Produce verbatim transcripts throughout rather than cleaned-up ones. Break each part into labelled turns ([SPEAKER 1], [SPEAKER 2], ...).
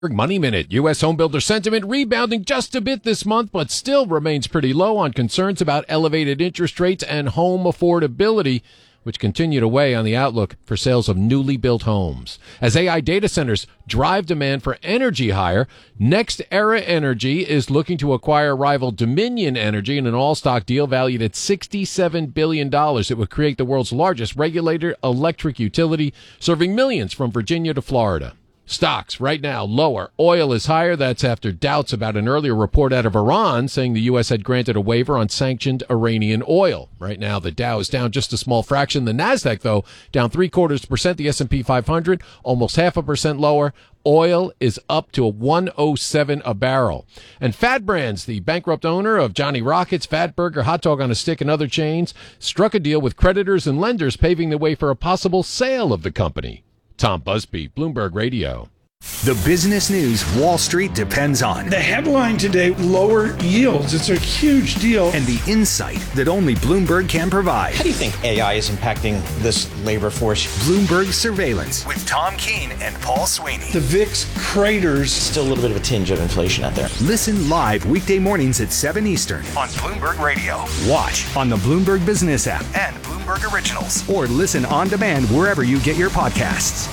[SPEAKER 1] Money Minute. U S homebuilder sentiment rebounding just a bit this month, but still remains pretty low on concerns about elevated interest rates and home affordability, which continue to weigh on the outlook for sales of newly built homes. As A I data centers drive demand for energy higher, NextEra Energy is looking to acquire rival Dominion Energy in an all-stock deal valued at sixty-seven billion dollars. It would create the world's largest regulated electric utility, serving millions from Virginia to Florida. Stocks right now lower. Oil is higher. That's after doubts about an earlier report out of Iran saying the U S had granted a waiver on sanctioned Iranian oil. Right now, the Dow is down just a small fraction. The Nasdaq, though, down three quarters percent. The S and P five hundred almost half a percent lower. Oil is up to a one oh seven a barrel. And Fat Brands, the bankrupt owner of Johnny Rockets, Fat Burger, Hot Dog on a Stick, and other chains, struck a deal with creditors and lenders, paving the way for a possible sale of the company. Tom Busby, Bloomberg Radio.
[SPEAKER 2] The business news Wall Street depends on.
[SPEAKER 3] The headline today, lower yields. It's a huge deal.
[SPEAKER 2] And the insight that only Bloomberg can provide.
[SPEAKER 4] How do you think A I is impacting this labor force?
[SPEAKER 2] Bloomberg Surveillance with Tom Keene and Paul Sweeney.
[SPEAKER 3] The V I X craters.
[SPEAKER 4] Still a little bit of a tinge of inflation out there.
[SPEAKER 2] Listen live weekday mornings at seven Eastern on Bloomberg Radio. Watch on the Bloomberg Business app and Bloomberg Originals. Or listen on demand wherever you get your podcasts.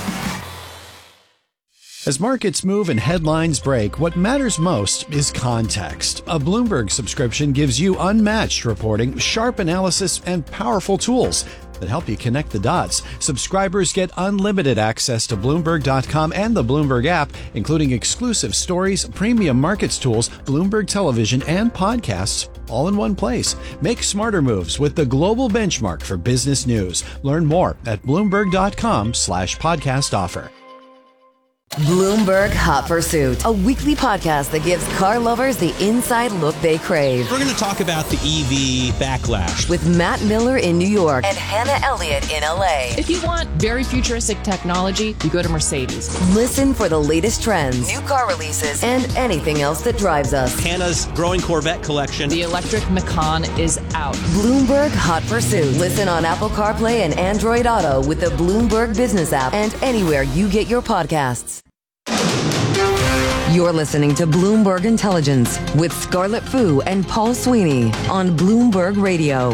[SPEAKER 5] As markets move and headlines break, what matters most is context. A Bloomberg subscription gives you unmatched reporting, sharp analysis, and powerful tools that help you connect the dots. Subscribers get unlimited access to Bloomberg dot com and the Bloomberg app, including exclusive stories, premium markets tools, Bloomberg television, and podcasts, all in one place. Make smarter moves with the global benchmark for business news. Learn more at Bloomberg dot com slash podcast offer.
[SPEAKER 6] Bloomberg Hot Pursuit, a weekly podcast that gives car lovers the inside look they crave.
[SPEAKER 7] We're going to talk about the E V backlash
[SPEAKER 6] with Matt Miller in New York and Hannah Elliott in L A.
[SPEAKER 8] If you want very futuristic technology, you go to Mercedes.
[SPEAKER 6] Listen for the latest trends, new car releases, and anything else that drives us.
[SPEAKER 7] Hannah's growing Corvette collection.
[SPEAKER 8] The electric Macan is out.
[SPEAKER 6] Bloomberg Hot Pursuit. Listen on Apple CarPlay and Android Auto with the Bloomberg Business app and anywhere you get your podcasts. You're listening to Bloomberg Intelligence with Scarlett Fu and Paul Sweeney on Bloomberg Radio.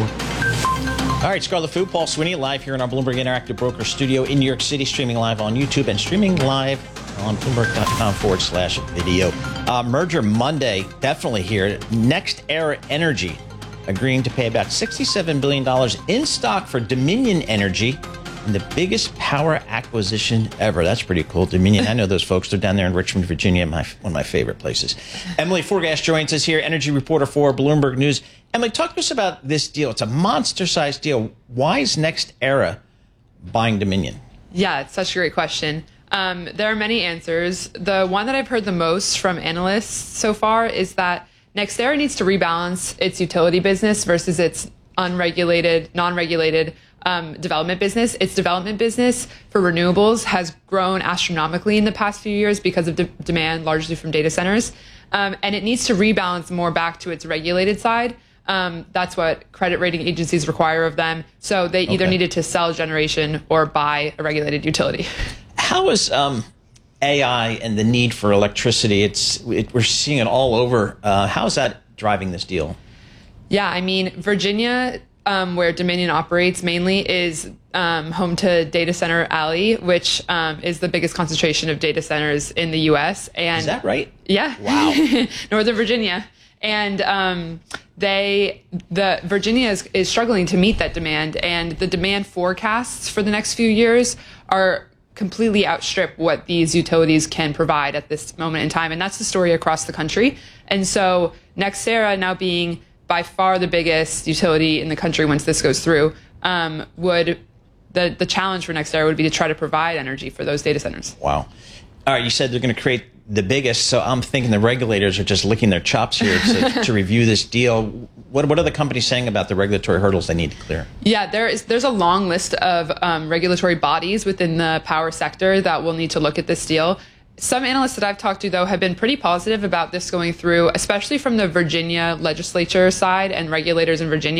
[SPEAKER 4] All right, Scarlett Fu, Paul Sweeney, live here in our Bloomberg Interactive Broker studio in New York City, streaming live on YouTube and streaming live on Bloomberg.com forward slash video. Uh, merger Monday, definitely here. NextEra Energy agreeing to pay about sixty-seven billion dollars in stock for Dominion Energy. And the biggest power acquisition ever. That's pretty cool. Dominion, I know those folks. They're down there in Richmond, Virginia, my, one of my favorite places. Emily Forgash joins us here, energy reporter for Bloomberg News. Emily, talk to us about this deal. It's a monster-sized deal. Why is NextEra buying Dominion?
[SPEAKER 9] Yeah, it's such a great question. Um, there are many answers. The one that I've heard the most from analysts so far is that NextEra needs to rebalance its utility business versus its unregulated, non-regulated Um, development business. Its development business for renewables has grown astronomically in the past few years because of de- demand largely from data centers. Um, and it needs to rebalance more back to its regulated side. Um, that's what credit rating agencies require of them. So they either
[SPEAKER 4] Okay.
[SPEAKER 9] needed to sell generation or buy a regulated utility.
[SPEAKER 4] How is um, A I and the need for electricity, it's it, we're seeing it all over. Uh, how is that driving this deal?
[SPEAKER 9] Yeah, I mean, Virginia, Um, where Dominion operates mainly, is um, home to Data Center Alley, which um, is the biggest concentration of data centers in the U S. And
[SPEAKER 4] Is that right?
[SPEAKER 9] Yeah.
[SPEAKER 4] Wow.
[SPEAKER 9] Northern Virginia. And um, they, the Virginia is, is struggling to meet that demand, and the demand forecasts for the next few years are completely outstrip what these utilities can provide at this moment in time. And that's the story across the country. And so NextEra, now being by far the biggest utility in the country once this goes through, um, would the, the challenge for NextEra would be to try to provide energy for those data centers.
[SPEAKER 4] Wow. All right, you said they're going to create the biggest, so I'm thinking the regulators are just licking their chops here to, to review this deal. What, what are the companies saying about the regulatory hurdles they need to clear?
[SPEAKER 9] Yeah, there is, there's a long list of um, regulatory bodies within the power sector that will need to look at this deal. Some analysts that I've talked to, though, have been pretty positive about this going through, especially from the Virginia legislature side and regulators in Virginia.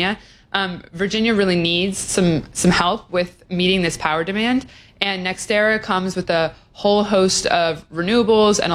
[SPEAKER 9] Um, Virginia really needs some some help with meeting this power demand, and NextEra comes with a whole host of renewables and